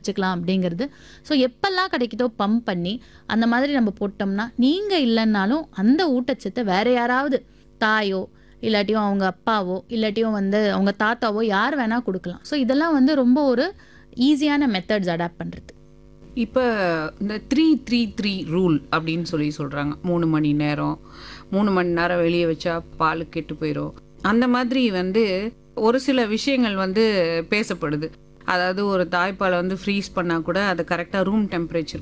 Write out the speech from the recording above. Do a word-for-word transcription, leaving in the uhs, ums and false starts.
வச்சுக்கலாம் அப்படிங்கிறது. ஸோ எப்பெல்லாம் கிடைக்குதோ பம்ப் பண்ணி அந்த மாதிரி நம்ம போட்டோம்னா, நீங்க இல்லைன்னாலும் அந்த ஊட்டச்சத்தை வேற யாராவது தாயோ, இல்லாட்டியும் அவங்க அப்பாவோ, இல்லாட்டியும் வந்து அவங்க தாத்தாவோ யார் வேணா குடுக்கலாம். ஸோ இதெல்லாம் வந்து ரொம்ப ஒரு ஈஸியான மெத்தட்ஸ் அடாப்ட் பண்றது. இப்ப இந்த த்ரீ த்ரீ த்ரீ ரூல் அப்படின்னு சொல்லி சொல்றாங்க. மூணு மணி நேரம், மூணு மணி நேரம் வெளிய வச்சா பால் கெட்டு போயிரும். அந்த மாதிரி வந்து ஒரு சில விஷயங்கள் வந்து பேசப்படுது. அதாவது ஒரு தாய்ப்பாலை வந்து ஃப்ரீஸ் பண்ணா கூட அது கரெக்ட்டா ரூம் டெம்பரேச்சர்